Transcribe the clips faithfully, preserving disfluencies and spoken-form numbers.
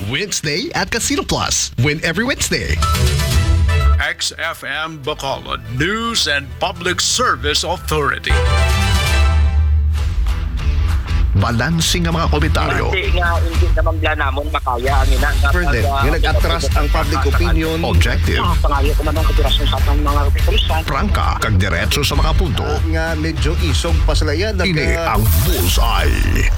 Wednesday at Casino Plus. Win every Wednesday. X F M Bacolod News and Public Service Authority. Balansing ang mga komentaryo. Kasi nga, hindi naman bla namon makaya ang ina. Further, nga nag-atras ang public opinion. Objective. Pangayo ko naman katirasyon sa atong mga pulisan. Prangka, kag diretso sa mga punto. Uh, nga medyo isog pasalayan. Ini ang Bullseye.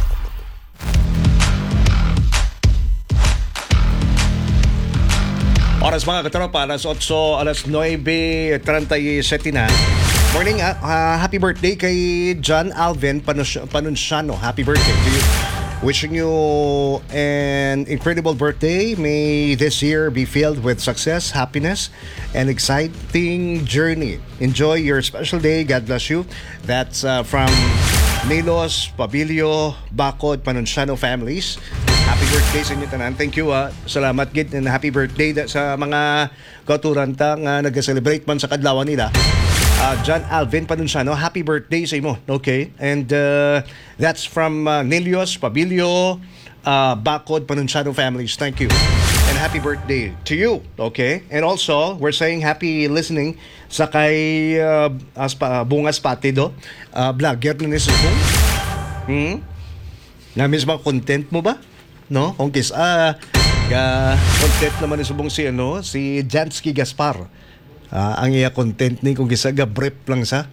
Oras mga katropa, alas otso, alas nueve treinta y siete na. Morning, uh, uh, happy birthday kay John Alvin Panus- Panunciano. Happy birthday to you. Wishing you an incredible birthday. May this year be filled with success, happiness, and exciting journey. Enjoy your special day. God bless you. That's uh, from Nilos, Pabilio, Bacod, Panunciano families. Happy birthday sa inyo tanan. Thank you. Uh, salamat gid and happy birthday da, sa mga kauturanta nga nag-celebrate man sa kadlawan nila. Uh, John Alvin Panunciano, happy birthday sa imo. Okay? And uh, that's from uh, Nilios, Pabilio, uh, Bacod, Panunciano families. Thank you. And happy birthday to you. Okay? And also, we're saying happy listening sa kay uh, Aspa, Bungas Patido, uh, vlogger na ni Subong. Hmm? Na-miss ba content mo ba? No? Kung kis, ah, uh, content naman ni Subong si, ano, si Jansky Gaspar. Uh, ang iya content ni kung kisa ga-brief lang sa.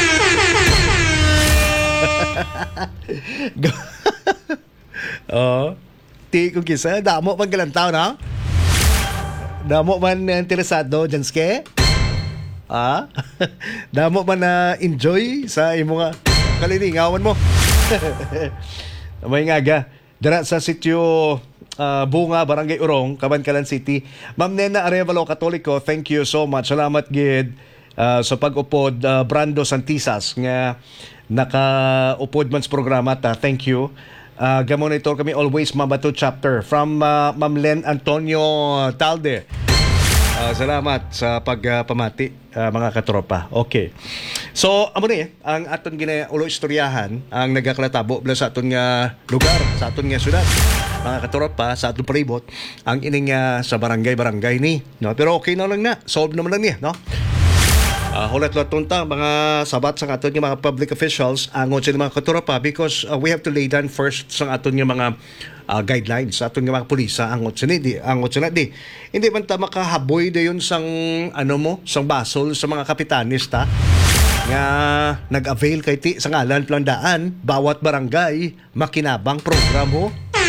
Oh, ti kung kisa damo man galantaw na. Damo man interesado Janske? Ah? Damo man na enjoy sa imong kalilingawan mo. May ngaga dira sa sitio Uh, Bunga, Barangay Urong, Cabancalan City. Ma'am Nena Arevalo Katoliko, thank you so much. Salamat gid uh, sa pag-upod. Uh, Brando Santisas nga naka-upod man sa programa ta. Thank you. Uh, gamonitor kami always Mabato chapter from uh, Ma'am Len Antonio Talde. Uh, salamat sa pagpamati uh, mga katropa. Okay. So, amo ni ang aton gina ulo istoryahan ang nagaklatabo bla sa aton nga lugar, sa aton nga syudad. Mga katropa sa aton palibot ang ining uh, sa barangay-barangay ni, no? Pero okay na lang na. Solve naman lang niya, no? Uh, hulat-lat tunta mga sabat sa aton nga mga public officials angon sila mga katropa because uh, we have to lay down first sa aton nga mga uh, guidelines sa aton nga mga pulisa angon sila di angon sila di hindi man ta makahaboy dayon sang ano mo sang basol sa mga kapitanista nga nag-avail kay ti sa ngalan plandaan bawat barangay makinabang program ho.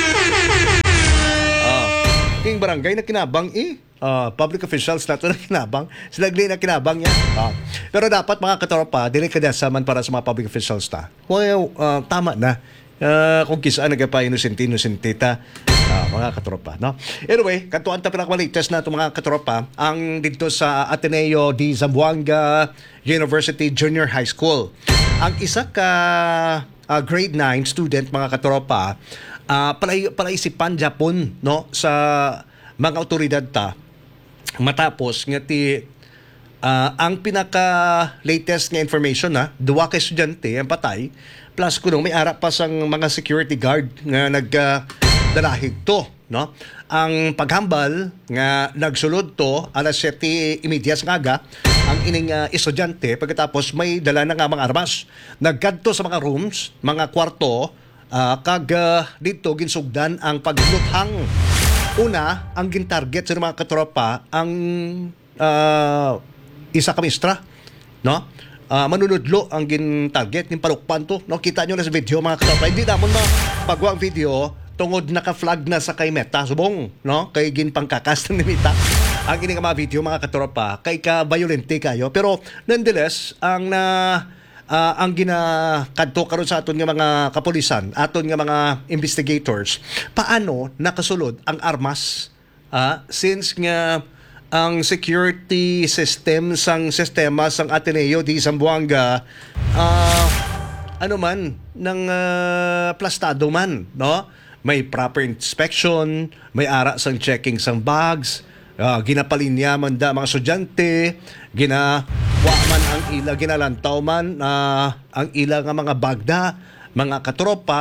Ah, king barangay na kinabang eh uh, public officials nato na kinabang sila gli na kinabang yan. Ah, pero dapat mga katropa dili kadasaman para sa mga public officials ta. Well, uh, tama na. Uh, kung kisa nagapa inosente inosente ta. Uh, mga katropa, no? Anyway, kantuan ta pinakawalites na ito mga katropa ang dito sa Ateneo de Zamboanga University Junior High School. Ang isa ka uh, grade nine student mga katropa uh, palay, palaisipan Japon no sa mga otoridad ta matapos nga ti uh, ang pinaka latest nga information na duwa ka estudyante ang patay plus kuno may ara pa sang mga security guard nga nag uh, dalahig to, no? Ang paghambal nga nagsulod to alas siyete trenta sa ngaga ang ining uh, estudyante pagkatapos may dala na nga mga armas. Nagkadto sa mga rooms, mga kwarto, uh, kag uh, dito ginsugdan ang pagluthang. Una, ang gintarget sa mga katropa ang uh, isa ka mistra, no? Uh, manunudlo ang gin-target ng palukpan to, no? Kita nyo na sa video mga katropa. Hindi naman ma pagwa ang video tungod naka-flag na sa kay Meta subong, no? Kay ginpangkakas ng Meta. Ang ini nga mga video mga katropa kay ka violente kayo pero nonetheless ang na uh, ang ginakadto karon sa aton nga mga kapulisan, aton nga mga investigators, paano nakasulod ang armas uh, since nga ang security system sang sistema sang Ateneo di Zamboanga uh, ano man ng uh, plastado man, no? May proper inspection, may ara sang checking sang bags, uh, ginapalinya man da mga estudyante, ginawa man ang ila, ginalantaw man uh, ang ila nga mga bagda, mga katropa,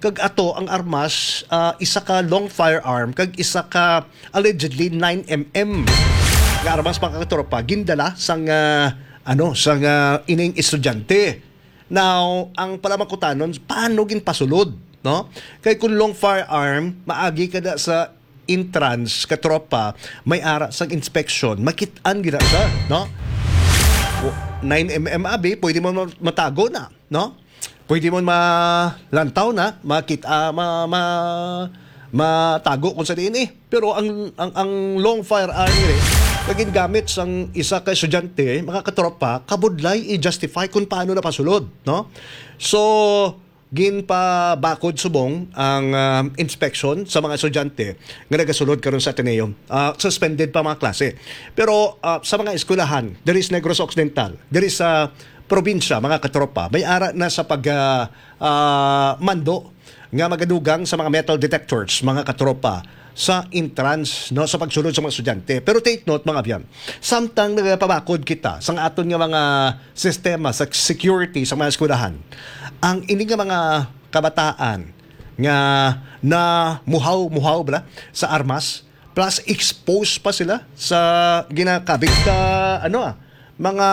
kag ato ang armas ah, isa ka long firearm kag isa ka allegedly nine millimeter nga armas mga katropa gindala sang ah, ano sang ah, ining estudyante. Now, ang palamakutanon paano gin pasulod, no? Kay kung long firearm maagi kada sa entrance katropa may ara sang inspection makit-an gina siya, no? nine millimeter abi pwede mo matago na, no? Pwede mo malantaw na, makita ma, ma matago kung sa diin eh. Pero ang ang, ang long firearm ni naging gamit sang isa ka estudyante, mga katropa, kabudlay i-justify kung paano napasulod, no? So, gin pa bakod subong ang um, inspection sa mga estudyante nga nagasulod karon sa Ateneo. Uh, suspended pa mga klase. Pero uh, sa mga eskwelahan, there is Negros Occidental, there is sa uh, probinsya, mga katropa, may ara na sa pag uh, uh, mando nga magadugang sa mga metal detectors, mga katropa, sa entrance, no, sa pagsulod sa mga estudyante. Pero take note mga biyan, samtang nagpabakod kita sa aton nga mga sistema sa security sa mga eskwelahan, ang ini nga mga kabataan nga na muhaw-muhaw bala sa armas, plus expose pa sila sa ginakabig ka ano ah, mga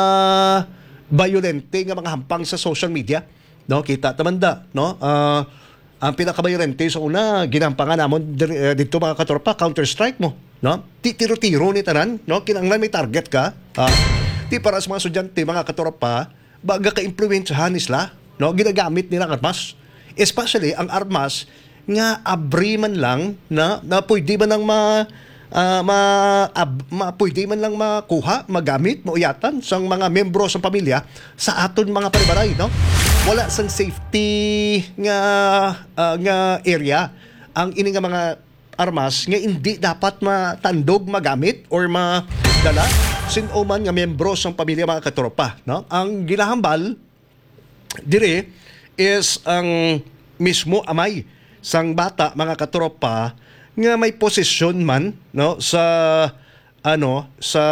violente nga mga hampang sa social media, no? Kita tamanda, no? Uh, ang pinakabayolente sa una ginampangan namon uh, dito mga katropa, Counter Strike mo, no? Ti tiro-tiro ni tanan, no? Kinahanglan may target ka. Uh, ti para sa mga estudyante, mga katropa, baga ka-impluwensyahan isla, no? Ginagamit nila ang armas. Especially ang armas nga abri man lang na, na pwede man lang ma uh, ma, ab, ma pwede man lang makuha, magamit, mauyatan sang mga membro sa pamilya sa aton mga paribaray, no? Wala sang safety nga uh, nga area ang ini nga mga armas nga hindi dapat matandog, magamit or madala sino man nga membro sa pamilya, mga katropa, no? Ang ginahambal dire is ang mismo amay sang bata, mga katropa, nga may posisyon man, no, sa ano sa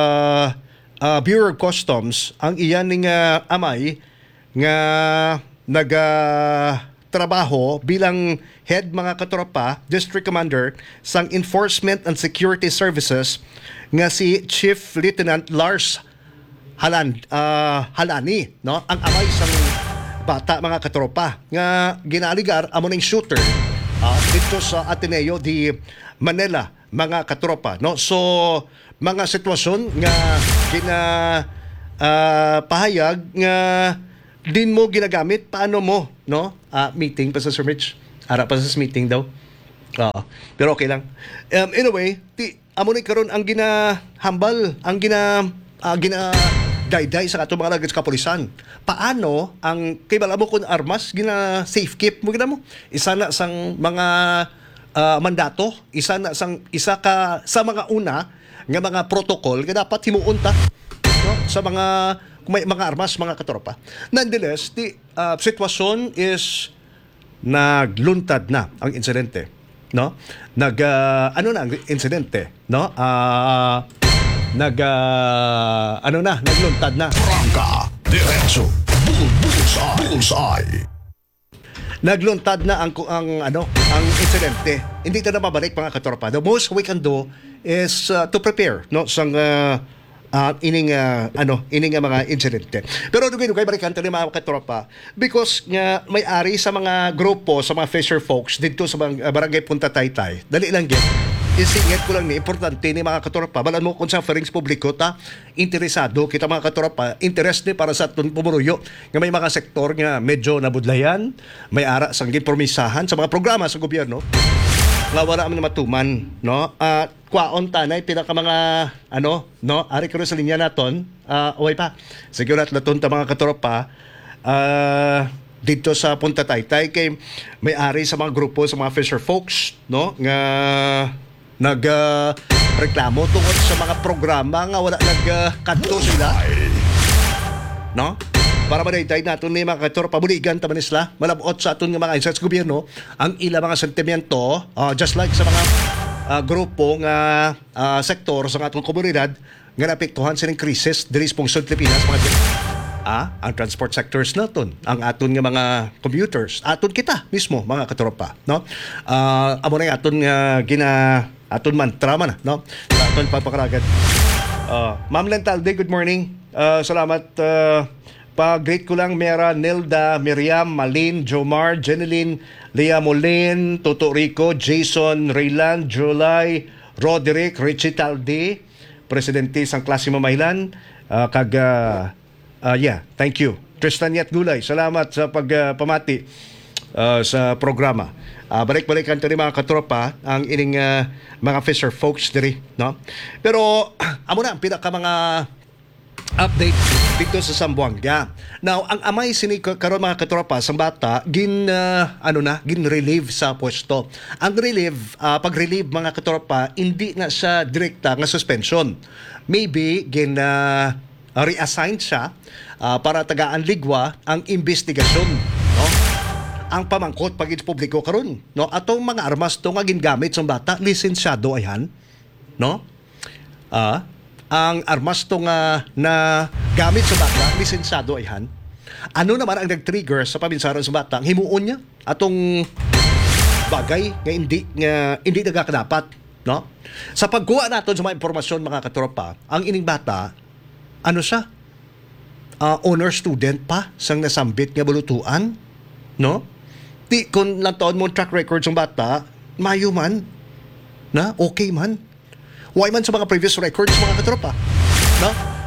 uh, Bureau of Customs, ang iyan ning uh, amay nga naga trabaho bilang head, mga katropa, district commander sang Enforcement and Security Services nga si Chief Lieutenant Lars Halan uh, Halani, no? Ang amay sang bata, mga katropa, nga ginaligar amo ning shooter uh, dito sa Ateneo di Manila, mga katropa, no? So mga sitwasyon nga gina uh, pahayag nga din mo ginagamit, paano mo, no? Uh, meeting pa sa Sir Mitch. Ara pa sa meeting daw. Oo. Pero okay lang. Um, anyway, ti amo ni karon ang ginahambal, ang gina uh, gina dayday sa ato mga lagos kapulisan. Paano ang kay bala mo kun armas gina safe keep mo gina mo? Isa na sang mga uh, mandato, isa na sang isa ka sa mga una nga mga protocol nga dapat himuon ta, no? Sa mga kung may mga armas, mga katropa. Nonetheless, the uh, sitwasyon is nagluntad na ang insidente, no? Nag uh, ano na ang insidente, no? Uh, nag uh, ano na, nagluntad na. Prangka, diretso, bullseye, bullseye. Nagluntad na ang ang ano, ang insidente. Hindi ta na mabalik, mga katropa. The most we can do is uh, to prepare, no, sang uh, Uh, ining uh, ano ining uh, mga insidente. Pero dugay-dugay balikan tani, mga katropa, because nga may ari sa mga grupo sa mga fisher folks dito sa uh, barangay Punta Taytay. Dali lang gid. Isingit ko lang ni importante ni mga katropa, balan mo kung sa offerings publiko ta interesado kita, mga katropa, interest ni para sa aton pumuruyo nga may mga sektor nga medyo nabudlayan, may ara sang gipromisahan sa mga programa sa gobyerno nga wala man matuman, no? Uh, kwaon tanay pinaka mga ano, no? Ari karon sa linya naton, uh, way pa. Siguro at laton ta, mga katropa, uh, dito sa Punta Taytay kay may ari sa mga grupo sa mga fisher folks, no? Nga nag uh, reklamo tungod sa mga programa nga wala nag uh, kanto sila, no? Para madaytay naton ni mga katropa, buligan ta man isla malabot sa aton nga mga insights gobyerno ang ila mga sentimiento, uh, just like sa mga uh, grupo nga uh, sektor sa atong komunidad nga naapektuhan sa krisis diri sa pungsod Pilipinas, mga Ah, ang transport sectors naton, ang aton nga mga commuters, aton kita mismo mga katropa, no? Ah, amo na yung aton nga gina aton mantra man, no? Sa aton pagpakaragat. Ah, Ma'am Lentalde, good morning. Ah, salamat. ah, pa-greet ko lang Mera, Nelda, Miriam, Malin, Jomar, Jeneline, Lea Molin, Toto Rico, Jason, Raylan, July, Roderick, Richie Talde, Presidente sang klase mamahilan, ah, kag ah, ah, yeah, thank you. Tristan Yat Gulay, salamat sa pagpamati ah, sa programa. Ah, balik-balikan to ni mga katropa ang ining ah, mga fisher folks diri, no? Pero amo na ang pinaka mga update dito sa Zamboanga. Now, ang amay sini karon mga katropa sa bata gin uh, ano na, gin relieve sa pwesto. Ang relieve, uh, pag-relieve mga katropa, hindi na siya direkta nga suspension. Maybe gin uh, reassign siya uh, para tagaan ligwa ang investigasyon, no? Ang pamangkot pag publiko karon, no? Atong mga armas to nga gingamit sa bata, lisensyado ayan, no? Ah, ang armas to nga na gamit sa bata, lisensyado ayhan. Ano naman ang nag-trigger sa paminsaron sa bata? Ang himuon niya atong bagay nga hindi nga hindi nagakadapat, no? Sa pagkuha naton sa mga impormasyon mga katropa, ang ining bata ano siya? Uh, honor student pa sang nasambit nga bulutuan, no? Di kung lang taon mo track record sa bata, mayo man, na okay man. Why man sa mga previous records mga katropa, no?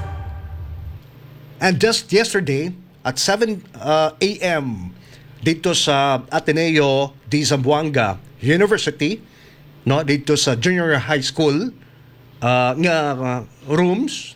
And just yesterday at seven uh, a m dito sa Ateneo de Zamboanga University, no, dito sa junior high school uh, nga uh, rooms,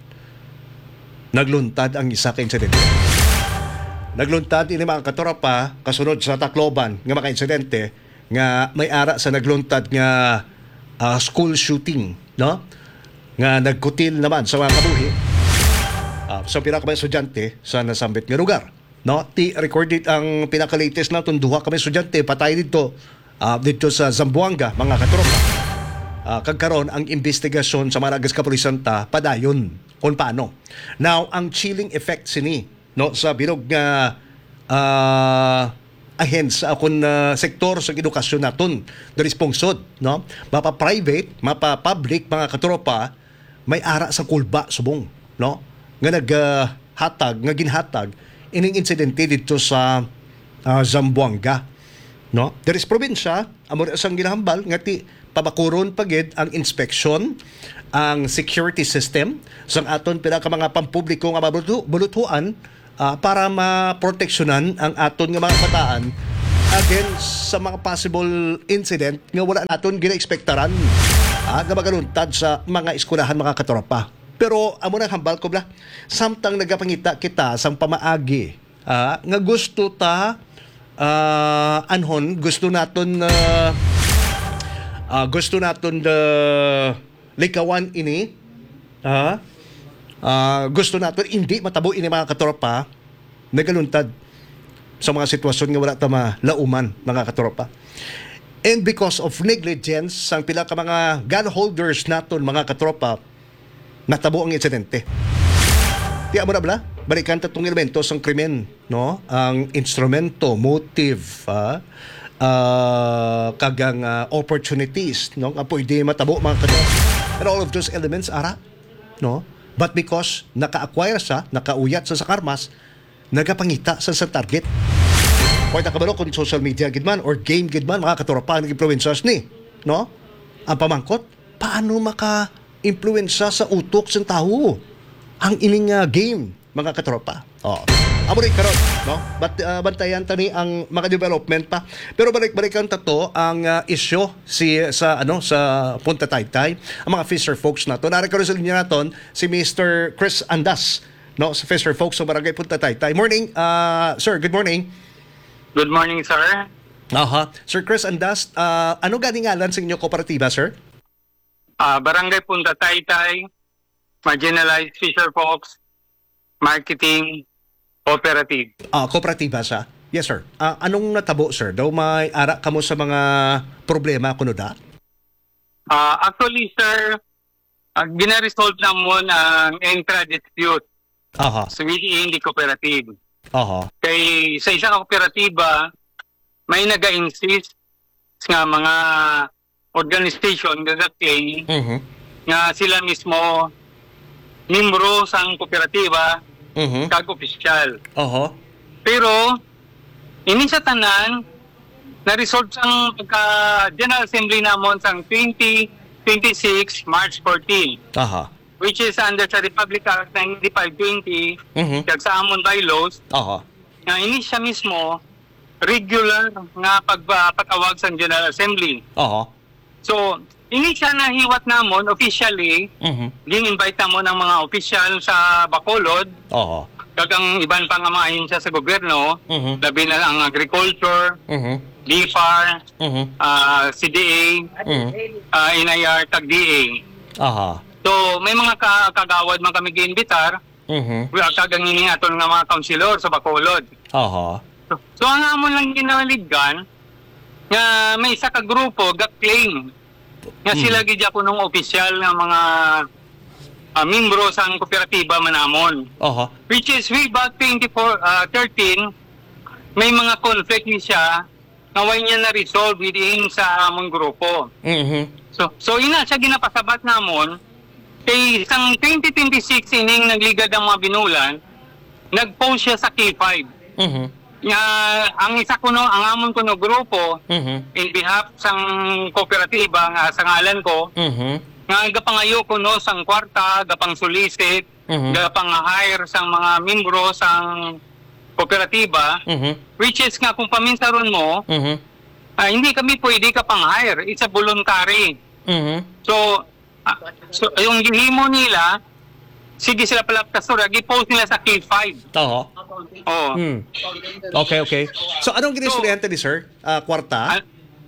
nagluntad ang isa ka insidente. Nagluntad ini mga katropa kasunod sa Tacloban nga mga insidente nga may ara sa nagluntad nga uh, school shooting, no? Nga nagkutil naman sa mga kabuhi uh, sa pinaka estudyante sa nasambit nga lugar, no? Ti recorded ang pinaka-latest na tunduha kami estudyante patay dito uh, dito sa Zamboanga mga katropa. Uh, kagkaroon ang investigasyon sa mga nagas kapulisan ta padayon kung paano. Now, ang chilling effect sini, no, sa bilog nga uh, ahens sa akong uh, sektor sa edukasyon naton diri sponsod, no, mapa private mapa public mga katropa may ara sa kulba subong, no, nga naghatag uh, nga ginhatag ining insidente dito sa uh, Zamboanga, no. Diri sa probinsya amo sang ginahambal nga ti pabakuron pagid ang inspeksyon, ang security system sa aton pinaka mga pampubliko nga mabulutuan uh, para maproteksyonan ang aton nga mga bataan against sa mga possible incident nga wala naton gina-expectaran uh, nga magaluntad sa mga eskwelahan mga katropa. Pero amo nang hambal ko bla, samtang nagapangita kita sang pamaagi uh, nga gusto ta uh, anhon gusto naton uh, uh, gusto naton the likawan ini, ha? Uh, gusto natin hindi matabo ini mga katropa nagaluntad sa mga sitwasyon nga wala ta malauman mga katropa. And because of negligence sang pila ka mga gun holders naton mga katropa natabo ang insidente. Di amo na bala balikan ta tong elemento sang krimen, no? Ang instrumento, motive, ha? Uh, kagang uh, opportunities, no, nga pwede matabo mga katropa. And all of those elements ara, no, but because naka-acquire sa nakauyat sa sakarmas nagapangita sa sa target o nakabalo kung social media gidman or game gidman mga katropa ng influencers ni, no, ang pamangkot paano maka-influensya sa utok sa tao ang ining uh, game mga katropa. Oh. Amo rin karon, no? But uh, bantayan tani ang mga development pa. Pero balik-balikan ta to ang uh, issue si sa ano sa Punta Taytay, ang mga fisher folks nato. Nari karon sa linya naton si Mister Chris Andas, no, sa fisher folks sa Barangay Punta Taytay. Morning, uh, sir. Good morning. Good morning, sir. Aha. Sir Chris Andas, uh, ano ganing ngalan sa inyong kooperatiba, sir? Uh, Barangay Punta Taytay, Marginalized Fisher Folks, Marketing Cooperative. Ah, kooperatiba sa. Yes, sir. Ah, anong natabo, sir? Daw may ara kamo sa mga problema kuno da? Uh, actually, sir, uh, gina-resolve na mo ang intra-dispute Aha. So within the cooperative. Aha. Kay sa isang kooperatiba, may nag-insist nga mga organization nga claim Mhm. nga sila mismo membro sa kooperatiba Mhm. kag opisyal. Aha. Pero ini sa tanan na-resolve sang pagka General Assembly namon sang twenty twenty-six March fourteen, Aha. which is under sa Republic Act ninety-five twenty Mhm. kag sa amon bylaws Aha. nga ini siya mismo regular nga pagpatawag sa General Assembly. Aha. So, ini siya nahiwat namon officially, Mhm. gin-invite namon ng mga opisyal sa Bacolod, Aha. kag ang iban pa nga mga ahensya sa gobyerno, Mhm. labi na ang agriculture, Mhm. D F A R, Mhm. ah, C D A, Mhm. uh, N I R, tag D A. Aha. So, may mga ka- kagawad man kami giinbitar, Mhm. kag ang iniaton nga mga councilor sa Bacolod. Aha. So, so ang amon lang ginawaliggan, nga may isa ka grupo, ga-claim, nga Hmm. sila gidya ko nung opisyal nga mga uh, membro sa kooperatiba manamon. Aha. Which is way back twenty-four, uh, thirteen, may mga conflict ni siya nga way niya na-resolve within sa among grupo. Mhm. So, so ina siya ginapasabat namon, kay isang twenty twenty-six ining nagligad ang mga binulan, nag-post siya sa K five. Mhm. Nga ang isa kuno ang amon kuno grupo Mhm. in behalf sang kooperatiba nga sa ngalan ko Mhm. nga gapangayo kuno sang kwarta, gapang solicit, Mhm. gapang hire sang mga membro sang kooperatiba, Mhm. which is nga kung paminsaron mo, Mhm. ah, hindi kami pwede ka pang hire, it's a voluntary. Mhm. So, ah, so yung gihimo nila, sige sila pala kasura, gi-post nila sa K five. Aha. Oh. Hmm. Okay, okay. So, anong ginistoryahan ni sir? Ah, kwarta? Ah,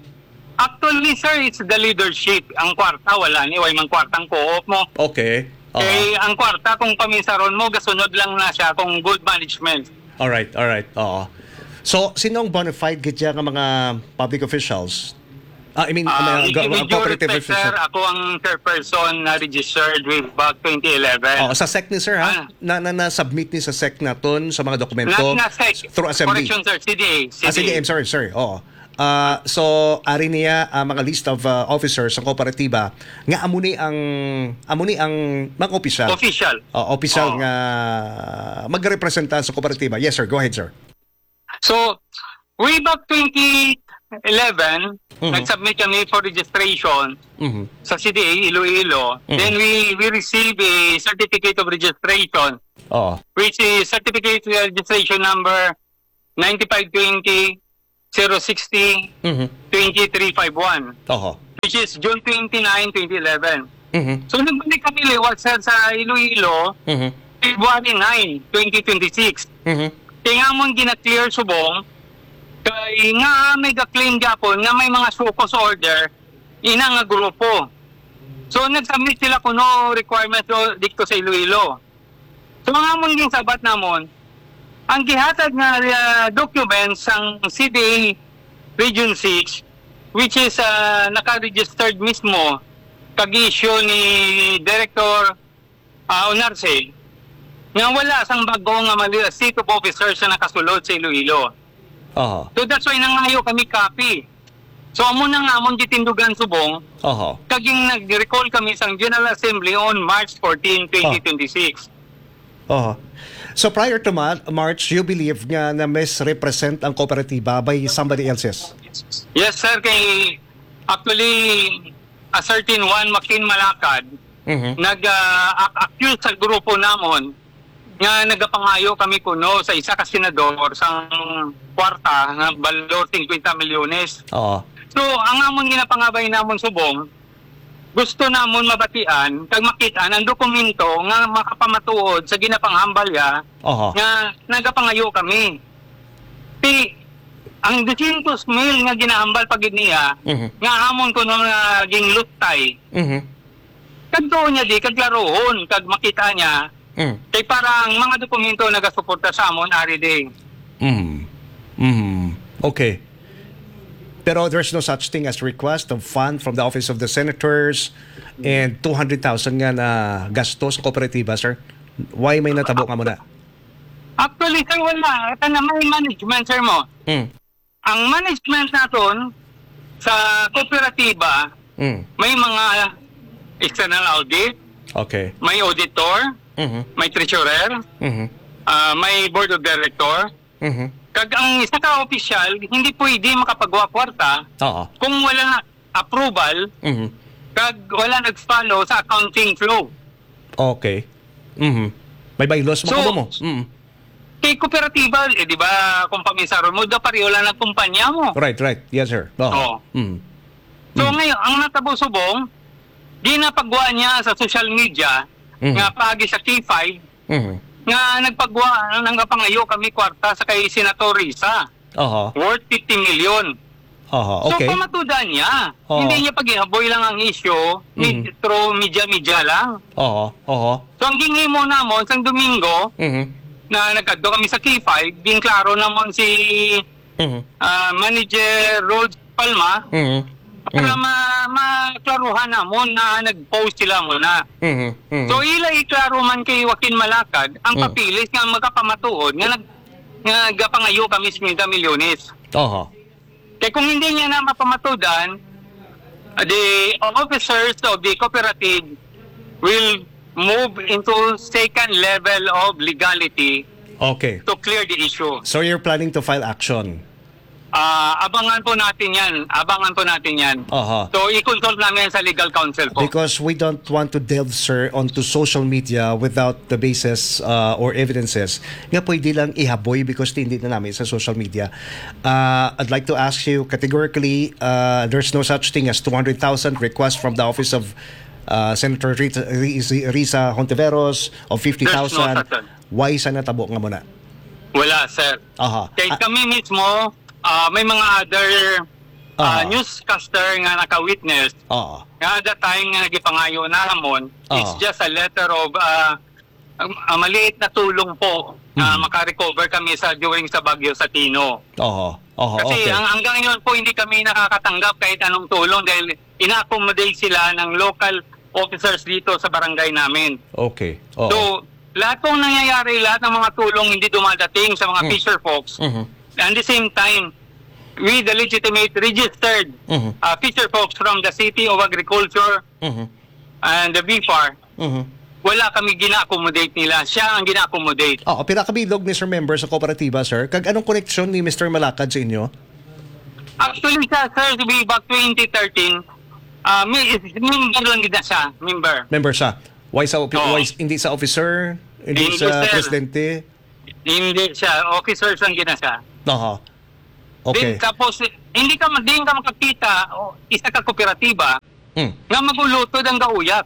Actually, sir, it's the leadership. Ang kwarta, wala ni. Way man kwartang co-op mo. Okay. Aha. Eh, ang kwarta, kung paminsaron mo, gasunod lang na siya kung good management. Alright, alright. Oo. So, sinong bona fide gitya nga mga public officials? Ah, I mean, Uh, mga ga- with mga due cooperative respect, sir, officials. ako ang chairperson na registered with back twenty eleven. Oo, sa S E C ni sir ha? Ah. Na, na, na-submit ni sa S E C na ton sa mga dokumento Not na S E C. through assembly. Correction, sir. C D A. C D A. Ah, sige, I'm sorry, sorry. Oo. Ah, so, ari niya ah, mga list of ah, officers sa kooperatiba nga amuni ang amuni ang mga opisyal. Official. Oh, opisyal Oo. nga magrepresenta sa kooperatiba. Yes, sir. Go ahead, sir. So, way back twenty eleven, Mhm. nag-submit kami for registration Mhm. sa C D A Iloilo. Mhm. Then we we received a certificate of registration, Oo. which is certificate of registration number ninety-five twenty zero sixty Mhm. twenty-three fifty-one, Oo. which is June twenty-ninth, twenty eleven. Mhm. So nagbalik kami liwat sir sa Iloilo, Mhm. February ninth, twenty twenty-six. Mhm. Kaya nga mong gina-clear subong, kay nga may ga-claim gapon nga may mga sukos order, ina nga grupo. So nag-submit sila kuno requirements o dito sa Iloilo. So mga mong yung sabat namon, ang gihatag nga uh, documents ang C D A Region six, which is uh, naka-registered mismo, kag-issue ni Director uh, Onarse, nga wala sang bago nga mali state of officers na nakasulod sa Iloilo. Oo. So that's why nangayo kami copy. So amo na nga among gitindugan subong, Oo. kaging nag-recall kami sa General Assembly on March fourteenth, twenty twenty-six. Oo. So prior to Ma- March, you believe nga na misrepresent ang kooperatiba by somebody else's? Yes sir, kay actually a certain one Makin Malakad Mhm. nag-accuse sa grupo namon nga nagapangayo kami kuno sa isa ka senador sang kwarta nga balor fifty milyones. Oo. So ang amon ginapangabay namon subong, gusto namon mabatian kag makitaan ang dokumento nga makapamatuod sa ginapanghambalya Oo. nga nagapangayo kami. Ti ang two hundred mil nga ginahambal pagid niya, Mhm. nga hamon ko nung uh, ging lutay. Mhm. Kag doon niya di, kag laruhon, kag makita niya, Mhm. kay parang mga dokumento nagasuporta sa amon ari day. Mhm. Mhm. Okay. Pero there's no such thing as request of fund from the office of the senators and two hundred thousand nga na gasto sa kooperatiba, sir? Why may natabo ka muna? Actually, sir, wala. Ito na may management, sir mo. Mm. Ang management natin sa kooperatiba, Mm. may mga external audit, Okay. may auditor, Mhm. may treasurer, Mhm. ah, may board of director. Mhm. Kag ang isa ka opisyal, hindi pwede makapagawa kwarta Oo. kung wala approval, Mhm. kag wala nag-follow sa accounting flow. Okay. Mhm. May bylaws mo So, ka mo. Mhm. Kay kooperatiba, eh, di ba, kung pamisaron mo, da pareho lang ng kumpanya mo. Right, right. Yes, sir. Oo. Oo. Mhm. So Mm. ngayon, ang natabo-subong, ginapagawa niya sa social media, Mhm. nga pagi sa K five, Mhm. nga nagpagawa, nang pangayo kami kwarta sa kay Senator Risa, Aha. worth fifty million. Aha. Okay. So pamatudan niya. Oo. Hindi niya pag-ihaboy lang ang issue, Mhm. through media-media lang. Oo. Oo. So ang gingi mo namon sa Domingo, Mhm. na nagkadto kami sa K five, din klaro namon si Mhm. ah, Manager Rhodes Palma, Mhm. para ma maklaruhan namon na nag-post sila muna. Mhm. Mhm. So ila iklaro man kay Joaquin Malacad ang Mm. papilis nga magapamatuod nga nag nga gapangayo kami sa milyones. Aha. Kaya kung hindi niya na mapamatudan, uh, the officers of the cooperative will move into second level of legality Okay. to clear the issue. So you're planning to file action? Ah, abangan po natin yan. Abangan po natin yan. Aha. So, i-consult namin sa legal counsel po. Because we don't want to delve, sir, onto social media without the basis uh, or evidences. Nga pwede lang ihaboy because hindi na namin sa social media. Uh, I'd like to ask you categorically, uh, there's no such thing as two hundred thousand request from the office of uh, Senator Rita, Risa Hontiveros of fifty thousand. There's no such thing. Why sa natabo nga muna? Wala, sir. Aha. Kaya Ah, kami mismo, ah, may mga other ah, Ah. newscaster nga naka-witness. Oo. Nga that time nga nagipangayo na ramon, it's Ah. just a letter of ah, ah, maliit na tulong po na Mhm. makarecover kami sa during sa Bagyo sa Tino. Oo. Oo. Kasi Okay. ang, hanggang ngayon po hindi kami nakakatanggap kahit anong tulong dahil ina-accommodate sila ng local officers dito sa barangay namin. Okay. Oo. So, lahat pong nangyayari, lahat ng mga tulong hindi dumadating sa mga Mm. fisher folks. Mhm. At the same time, we the legitimate registered Mhm. uh, fisher folks from the City of Agriculture Mhm. and the B F A R, Mhm. wala kami gina-accommodate nila. Siya ang gina-accommodate. Oo, pinakabilog ni Sir Member sa kooperatiba, sir. Kag anong koneksyon ni Mister Malacad sa inyo? Actually, sa sir, way back twenty thirteen, uh, may, member lang gina siya, member. Member siya. Why sa opi- Oo. why, hindi sa officer, hindi, Hindi, sa sir. presidente? Hindi siya, officers lang gina siya. Aha. Okay. Then, tapos, hindi ka, di ka makakita, o isa ka kooperatiba, Mm. nga magulutod ang gauyat.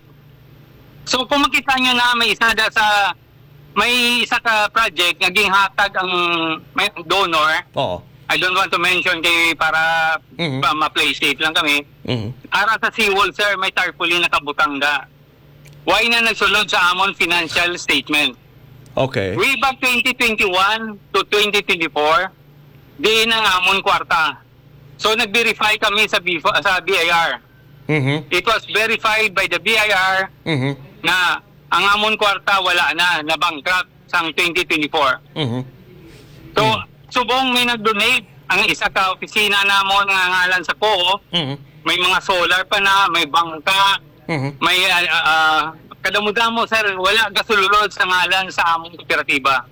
So kung makita nyo na may isa da sa may isa ka project naging hatag ang may donor, Oo. I don't want to mention kay para Mhm. pa ma-play safe lang kami. Mhm. Ara sa seawall, sir, may tarpaulin na kabutangga. Why na nagsulod sa amon financial statement? Okay. Way back twenty twenty-one to twenty twenty-four, di na ang amon kwarta. So nag-verify kami sa B, sa B I R. Mhm. It was verified by the B I R Mhm. na ang amon kwarta wala na, na bankrupt sang twenty twenty-four. Mhm. So, Mm. subong may nag-donate ang isa ka opisina namon nga ngalan sa C O O, Mhm. may mga solar pa na, may bangka, Mhm. may uh, uh, kadamo-damo sir, wala gasululod sa ngalan sa among kooperatiba.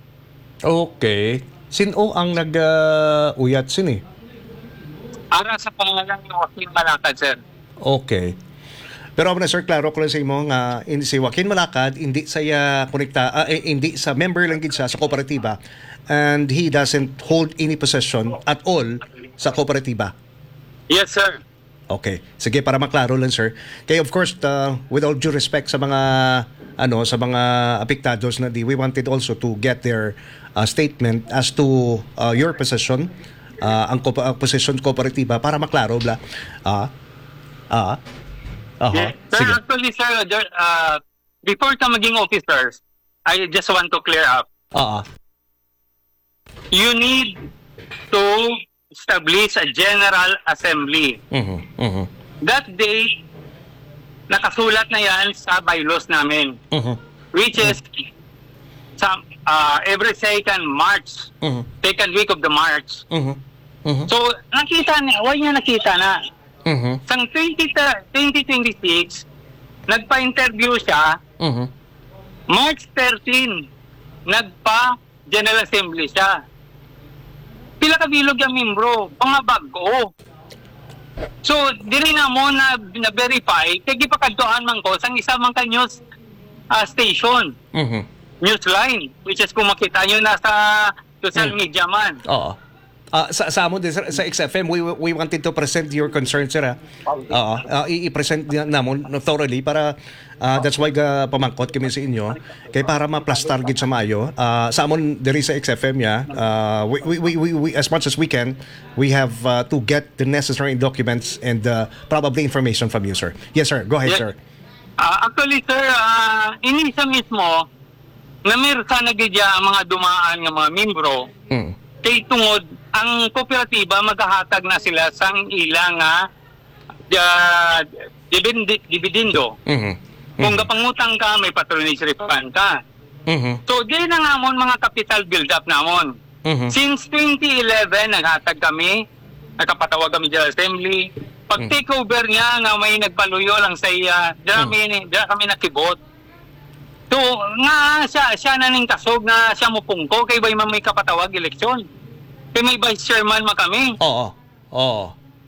Okay. Sino ang nag-uyat sin eh? Ara sa pangalan ni Joaquin Malacad, sir. Okay. Pero ako na sir, klaro ko lang sa imo nga in, si Joaquin Malacad hindi saya konekta ah, eh, hindi sa member lang gid siya sa kooperatiba and he doesn't hold any possession at all sa kooperatiba. Yes, sir. Okay. Sige, para maklaro lang sir. Kaya of course, uh, with all due respect sa mga ano sa mga apektados na di, we wanted also to get their uh, statement as to uh, your possession, uh, ang, ko- ang possession kooperatiba para maklaro bla. Ah. Ah. Aha. Yes. Sir, Sige. actually, sir, there, uh, before ka maging officers, I just want to clear up. Ah. ah. You need to establish a general assembly. Mhm. Mhm. That day, nakasulat na yan sa bylaws namin. Mhm. Which is, sa ah, every second March, Mhm. second week of the March. Mhm. Mhm. So, nakita niya, why niya nakita na? Mhm. Sang twenty, twenty twenty-six, nagpa-interview siya, Mhm. March thirteenth, nagpa-General Assembly siya. Pila ka bilog yung membro, mga bago. So, dili na mo na, na-verify, kaya gipakadtuan man ko sang isa man ka news ah, station, Mhm. news line, which is kung makita nyo na sa social Mm. media man. Oo. Ah, sa sa mo din sa, sa X F M, we we wanted to present your concern, sir. ah. Oo. Ah, i- i-present na- namon no, thoroughly para ah, that's why ga pamangkot kami sa inyo kay para ma-plus target sa Mayo. Ah, sa amon diri sa X F M ya, ah, we, we, we, we, we as much as we can, we have ah, to get the necessary documents and ah, probably information from you, sir. Yes, sir. Go ahead, Yes. sir. Ah, actually, sir, uh, inisa mismo, namirsa na gidya ang mga dumaan ng mga membro, Mm. kay tungod, ang kooperatiba maghahatag na sila sang ilang nga uh, dibind- dividendo. Mhm. Kung kapangutang ka, may patronage refund ka. Mhm. So, di na nga mon mga capital build-up namon. Mhm. Since twenty eleven, naghatag kami, nakapatawag kami sa assembly. Pag take over niya, nga may nagpaluyo lang sa iya, dira kami, dira kami nakibot. So, nga siya, siya na ning kasog na siya mo pungko, kay bay man may kapatawag eleksyon. Kay may vice chairman man kami. Oo. Oo.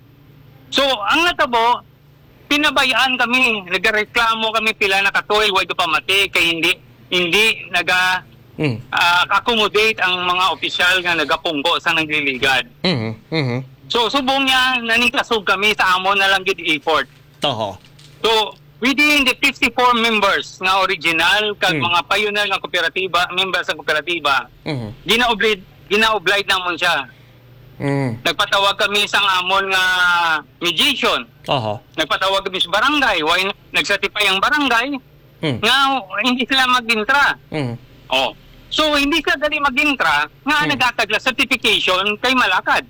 So, ang natabo, pinabayaan kami, nagreklamo kami pila na katuil, why do pa mati, kay hindi, hindi naga, Mm. ah, accommodate ang mga opisyal nga nagapungko sa nagliligad. Mhm. Mhm. So, subong niya, nanikasog kami sa amon na lang gid effort. Toho. So, within the fifty-four members nga original, kag Hmm. mga pioneer nga kooperatiba, members ng kooperatiba, Mhm. gina-oblige, gina-oblige namon siya. Mm. Nagpatawag kami sa amon nga mediation. Toho. Nagpatawag kami sa barangay. Why nagsatify ang barangay Mm. nga hindi sila mag-intra. Mhm. Oh. So, hindi sila dali mag-intra nga Hmm. nagatagla certification kay Malakad.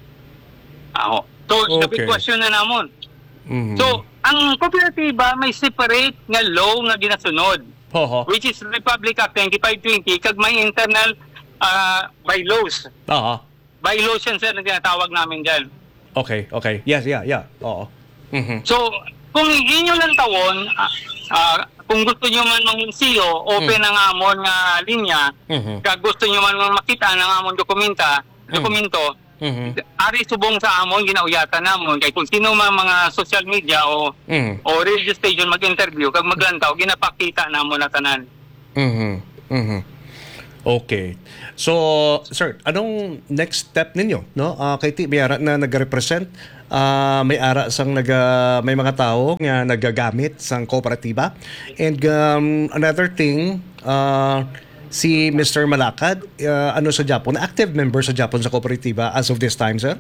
Ah, oh. So, Okay. dapat question na namon. Mhm. So, ang kooperatiba may separate nga law nga ginasunod, Toho. which is Republic Act twenty-five twenty, kag may internal uh, bylaws. Aha. Bylaws yan, sir, na tinatawag namin dyan. Okay, okay. Yes, yeah, yeah. Oo. Mhm. So, kung inyo lang tawon, ah, ah, kung gusto nyo man mang C E O, open ang amon nga linya, Mhm. kag gusto nyo man mang makita ng amon dokumenta, dokumento, Mhm. ari subong sa amon, ginauyatan namon, kay kung sino man mga social media o Mhm. o radio station mag-interview, kag maglantaw, ginapakita namon na tanan. Mhm. Mhm. Okay. So, sir, anong next step ninyo, no? Ah, kay T, may ara na nag-represent, ah, may ara sang nag ah, may mga tao nga nagagamit sang kooperatiba. And um, another thing, ah, si Mister Malakad, ah, ano sa Japon, active member sa Japon sa kooperatiba as of this time, sir?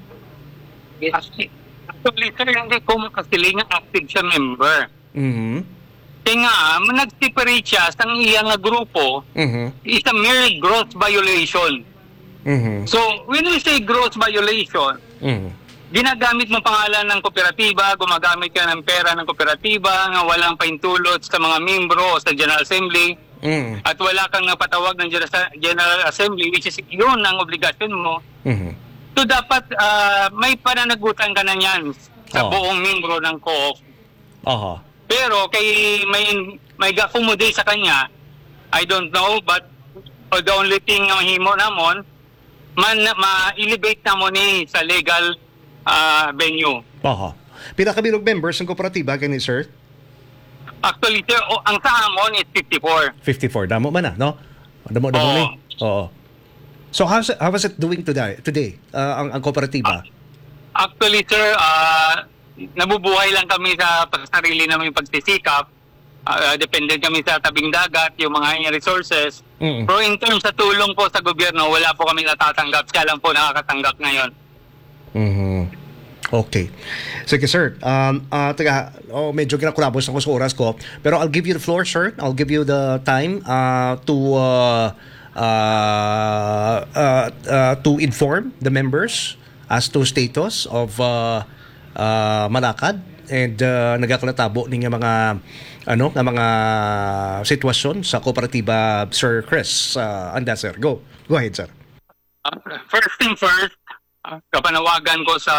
Actually, sir, hindi ko makasiling ang active siya member. Mhm. Kaya nga, nag-separate siya sa iyang nga grupo, Mhm. is a mere gross violation. Mhm. So, when we say gross violation, Mhm. ginagamit mo pangalan ng kooperatiba, gumagamit ka ng pera ng kooperatiba, nga walang paintulot sa mga membro o sa General Assembly, Mhm. at wala kang napatawag ng General General Assembly, which is yun ang obligasyon mo. Mhm. So, dapat ah, may pananagutan ka na yan sa Oo. buong membro ng co-op. Aha. Pero kay may may accommodate sa kanya, I don't know, but uh, the only thing nga mahimo namon, man ma-elevate namon ni sa legal ah, venue. Aha. Pinakabilog members ng kooperatiba kani sir? Actually, sir, o, ang sa amon is fifty-four. fifty-four. Damo man na, no? Damo, damo Oo. ni. Oo. So, how's it, how was it doing today? Today, uh, ang, ang kooperatiba? Actually, sir, ah, nabubuhay lang kami sa sarili namin pagsisikap. Ah, dependent kami sa tabing dagat, yung mga resources. Mm. Pero in terms sa tulong po sa gobyerno, wala po kami natatanggap. Siya lang po nakakatanggap ngayon. Mhm. Okay. Sige, sir. Um, uh, taga, oh, medyo kinakulabos ako sa oras ko. Pero I'll give you the floor, sir. I'll give you the time uh, to uh, uh, uh, uh, to inform the members as to status of uh, uh, Malakad and uh, nagakanatabo ning mga ano nga mga sitwasyon sa kooperatiba, Sir Chris uh, Andas, sir. Go. Go ahead, sir. Uh, first thing first, uh, kapanawagan ko sa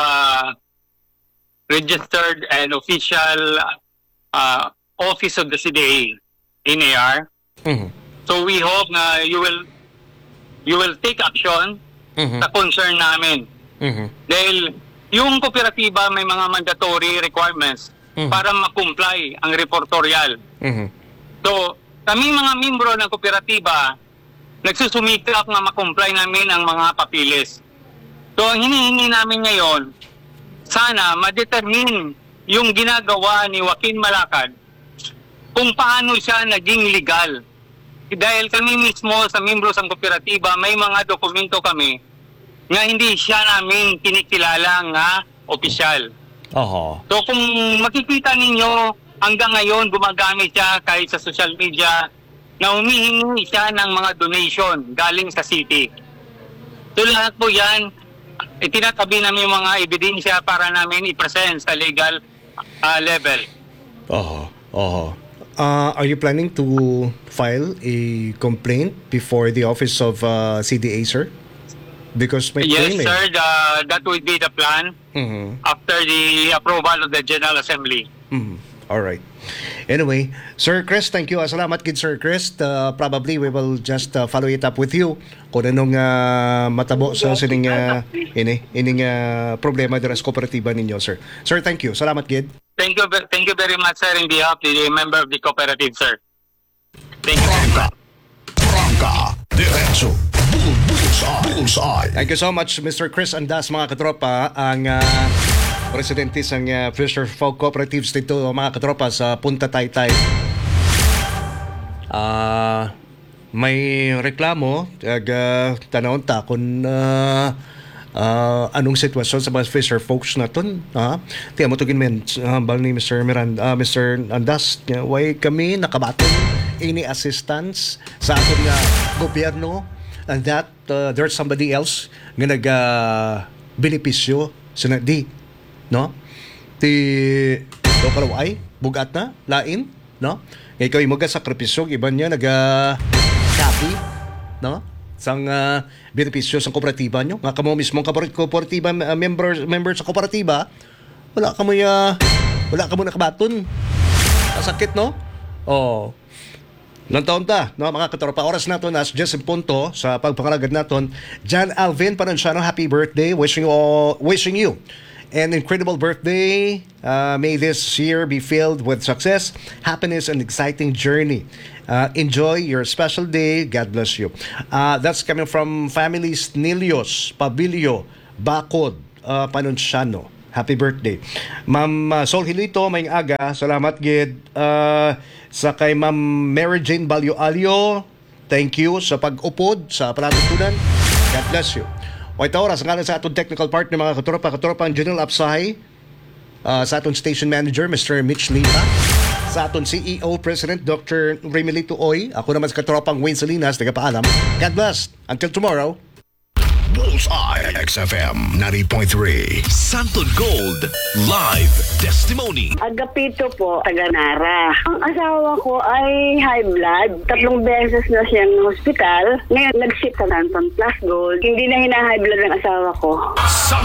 registered and official uh, office of the C D A, N A R. Mhm. So we hope na you will you will take action Mhm. sa concern namin. Mhm. Dahil yung kooperatiba may mga mandatory requirements Mhm. para ma-comply ang reportorial. Mhm. So, kami mga membro ng kooperatiba, nagsusumikap na ma-comply namin ang mga papilis. So, ang hinihingi namin ngayon, sana ma-determine yung ginagawa ni Joaquin Malacad kung paano siya naging legal. Dahil kami mismo sa membro ng kooperatiba, may mga dokumento kami nga hindi siya namin kinikilala nga opisyal. Oho. So kung makikita ninyo, hanggang ngayon gumagamit siya kahit sa social media na humihingi siya ng mga donation galing sa city. So lahat po yan, itinatabi namin yung mga ebidensya para namin i-present sa legal uh, level. Oho. Oho. Uh, are you planning to file a complaint before the office of uh, C D A, sir? Because may Yes, claim, eh. sir, the, that would be the plan Mhm. after the approval of the General Assembly. Mhm. All right. Anyway, Sir Chris, thank you. Ah, Salamat kid Sir Chris. Uh, probably we will just uh, follow it up with you kung anong uh, matabo sa sining uh, ini ining uh, problema dira sa kooperatiba ninyo, sir. Sir, thank you. Salamat kid. Thank you, ve- thank you very much, sir, in behalf of the member of the cooperative, sir. Thank you very much. Prangka. Diretso. Bull, bullseye. Bullseye. Thank you so much, Mister Chris Andas, mga katropa, ang uh, presidente ng uh, Fisher Folk Cooperatives dito, mga katropa, sa Punta Taytay. Ah, may reklamo, ag uh, tanawon ta kung uh, uh, anong sitwasyon sa mga Fisher folks naton, ha? Tiyan mo tugin men, hambal ni Mister Miranda, uh, Mister Andas, uh, way kami nakabaton ini assistance sa aton nga gobyerno, and that uh, there's somebody else nga nag uh, benepisyo sa na di, no? Ti do kalaway bugat na lain, no? Ngay kayo mo ga sakripisyo iban niya nag uh, copy, no? Sang uh, benepisyo sa kooperatiba nyo nga kamo mismo kooperatiba uh, member member sa kooperatiba, wala kamo ya wala kamo nakabaton. Sakit, no? Oh. Ilang taon ta, no, mga katropa, oras nato nas just in punto sa pagpangalagad naton. John Alvin Pananciano, happy birthday. Wishing you all, wishing you an incredible birthday. Uh, may this year be filled with success, happiness, and exciting journey. Uh, enjoy your special day. God bless you. Uh, that's coming from families Nilios, Pabilio, Bacod, uh, Pananciano. Happy birthday. Ma'am uh, Sol Hilito, may aga. Salamat, gid. Uh, sa kay Ma'am Mary Jane Balyo-Alyo, thank you sa pag-upod sa panatutunan. God bless you. O ito oras, nga sa atong technical partner, mga katropa, katropa ang General Apsahay, uh, sa atong station manager, Mister Mitch Lipa, sa atong C E O, President, Doctor Remelito Oy, ako naman sa katropang Wayne Salinas, nagpaalam. God bless. Until tomorrow. Bullseye. X F M ninety point three. Santon Gold Live Testimony. Agapito po, taga Nara. Ang asawa ko ay high blood. Tatlong beses na siyang hospital. Ngayon, nag-ship sa Santon Plus Gold. Hindi na hina-high blood ang asawa ko. Santon